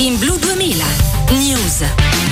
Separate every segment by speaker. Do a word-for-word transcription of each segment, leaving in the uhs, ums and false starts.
Speaker 1: in Blu duemila News.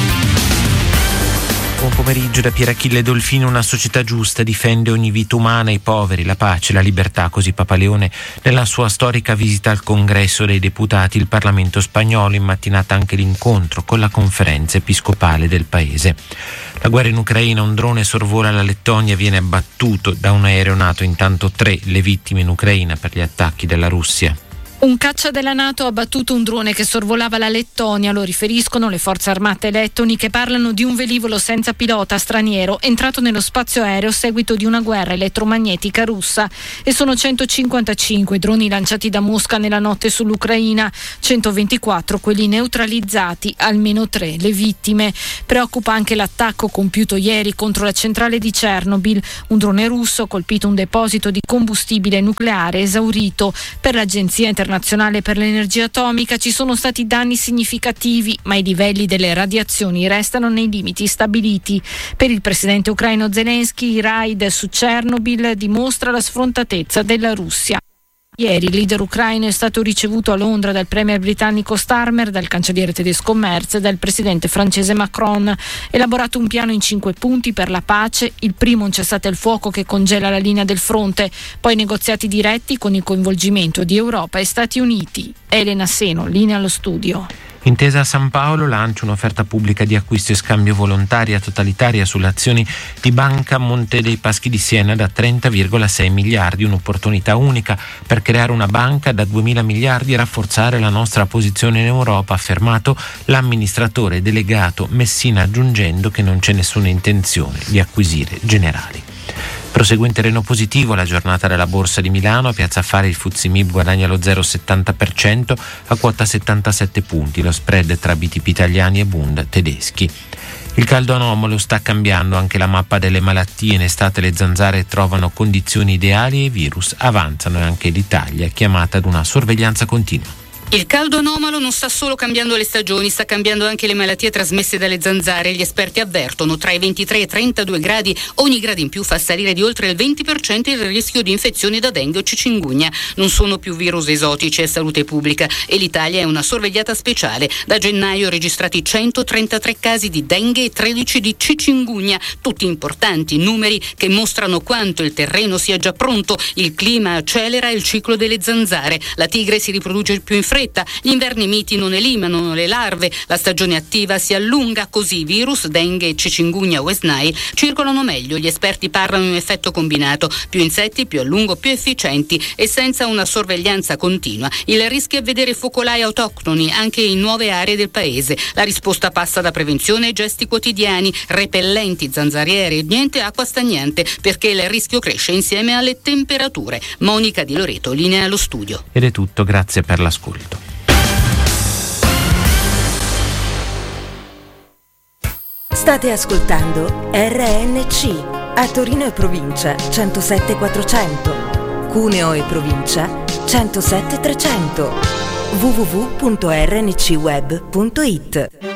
Speaker 2: Buon pomeriggio da Pierachille Dolfino. Una società giusta difende ogni vita umana, i poveri, la pace, la libertà. Così Papa Leone nella sua storica visita al Congresso dei Deputati, il Parlamento spagnolo, in mattinata anche l'incontro con la conferenza episcopale del paese. La guerra in Ucraina, un drone sorvola la Lettonia e viene abbattuto da un aereo NATO, intanto tre le vittime in Ucraina per gli attacchi della Russia.
Speaker 3: Un caccia della NATO ha abbattuto un drone che sorvolava la Lettonia, lo riferiscono le forze armate lettoni, che parlano di un velivolo senza pilota straniero entrato nello spazio aereo a seguito di una guerra elettromagnetica russa, e sono centocinquantacinque i droni lanciati da Mosca nella notte sull'Ucraina, centoventiquattro quelli neutralizzati, almeno tre le vittime. Preoccupa anche l'attacco compiuto ieri contro la centrale di Chernobyl. Un drone russo ha colpito un deposito di combustibile nucleare esaurito. Per l'Agenzia internazionale per l'energia atomica ci sono stati danni significativi, ma i livelli delle radiazioni restano nei limiti stabiliti. Per il presidente ucraino Zelensky, il raid su Chernobyl dimostra la sfrontatezza della Russia. Ieri il leader ucraino è stato ricevuto a Londra dal premier britannico Starmer, dal cancelliere tedesco Merz e dal presidente francese Macron. Elaborato un piano in cinque punti per la pace: il primo, un cessate il fuoco che congela la linea del fronte, poi negoziati diretti con il coinvolgimento di Europa e Stati Uniti. Elena Seno, linea allo studio.
Speaker 2: Intesa a San Paolo lancia un'offerta pubblica di acquisto e scambio volontaria totalitaria sulle azioni di Banca Monte dei Paschi di Siena da trenta virgola sei miliardi, un'opportunità unica per creare una banca da duemila miliardi e rafforzare la nostra posizione in Europa, ha affermato l'amministratore delegato Messina, aggiungendo che non c'è nessuna intenzione di acquisire Generali. Prosegue in terreno positivo la giornata della Borsa di Milano. A Piazza Affari il F T S E M I B guadagna lo zero virgola settanta per cento a quota settantasette punti, lo spread tra B T P italiani e Bund tedeschi. Il caldo anomalo sta cambiando anche la mappa delle malattie. In estate le zanzare trovano condizioni ideali e i virus avanzano, e anche l'Italia è chiamata ad una sorveglianza continua.
Speaker 4: Il caldo anomalo non sta solo cambiando le stagioni, sta cambiando anche le malattie trasmesse dalle zanzare. Gli esperti avvertono: tra i ventitré e i trentadue gradi, ogni grado in più fa salire di oltre il venti per cento il rischio di infezione da dengue o chikungunya. Non sono più virus esotici, è salute pubblica, e l'Italia è una sorvegliata speciale. Da gennaio registrati centotrentatré casi di dengue e tredici di chikungunya, tutti importanti numeri che mostrano quanto il terreno sia già pronto. Il clima accelera il ciclo delle zanzare, la tigre si riproduce più in fretta, gli inverni miti non eliminano le larve, la stagione attiva si allunga, così virus, dengue, chikungunya, West Nile circolano meglio. Gli esperti parlano di un effetto combinato: più insetti, più a lungo, più efficienti, e senza una sorveglianza continua il rischio è vedere focolai autoctoni anche in nuove aree del paese. La risposta passa da prevenzione e gesti quotidiani, repellenti, zanzariere, niente acqua stagnante, perché il rischio cresce insieme alle temperature. Monica Di Loreto, linea allo studio.
Speaker 2: Ed è tutto, grazie per l'ascolto.
Speaker 1: State ascoltando R N C, a Torino e provincia centosette quattrocento, Cuneo e provincia centosette trecento, w w w punto r n c web punto i t.